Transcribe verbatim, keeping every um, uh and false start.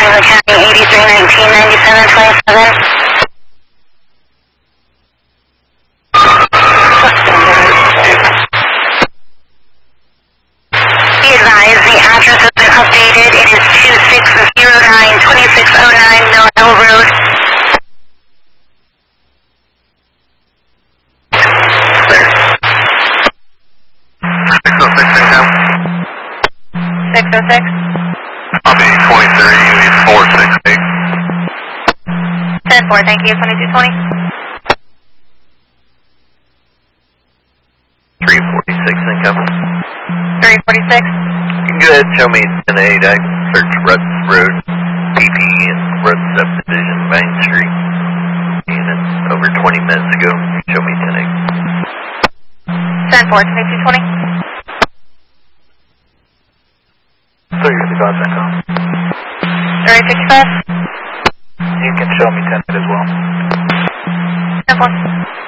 Franklin County, eighty-three nineteen, ninety-seven twenty-seven. Be advised, the address has been updated. It is two six zero nine, twenty-six oh nine Mill Hill Road. six oh six right now. six oh six. I'll be twenty-three, you need four six eight. ten four, thank you, twenty-two twenty. three forty-six incoming. three forty-six. You can go ahead and show me ten eight. I searched Ruts Road, P P and Ruts Subdivision, Main Street. And over twenty minutes ago, you show me ten eight. ten four, twenty-two twenty. So you're the gods dot com. three fifty-five. You can show me ten eight as well. ten four.